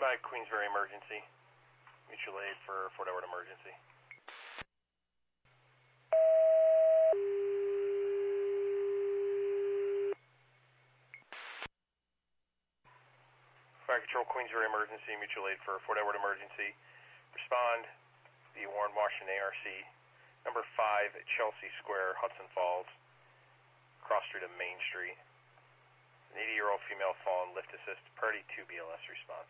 5 Queensbury emergency. Mutual aid for Fort Edward emergency. Fire Control Queensbury emergency. Mutual aid for Fort Edward emergency. Respond. The Warren Washington ARC. Number 5 at Chelsea Square, Hudson Falls. Cross Street of Main Street. An 80-year-old female fallen, lift assist, priority 2 BLS response.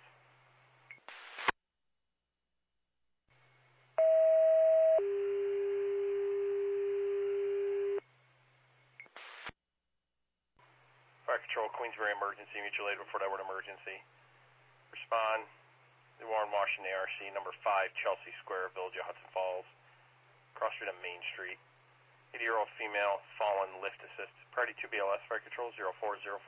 Fire Control, Queensbury emergency, mutual aid with Fort Edward emergency. Respond, the Warren Washington ARC, number 5, Chelsea Square, Village of Hudson Falls. Cross Street of Main Street. 80-year-old female, fallen, lift assist, priority 2 BLS, Fire Control 0404.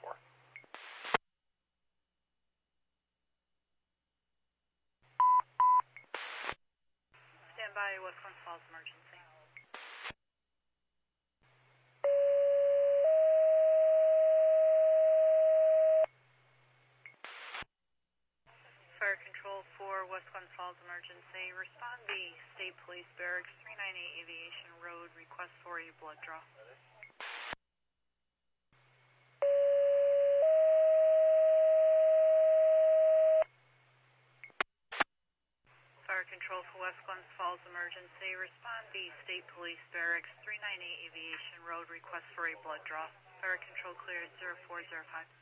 Stand by, West Glen Falls emergency. Fire Control for West Glen Falls emergency. Respond the State Police Barracks, 398 Aviation Road. Request for a blood draw. Fire Control for West Glen Falls emergency. Respond the State Police Barracks, 398 Aviation Road. Request for a blood draw. Fire Control cleared 0405.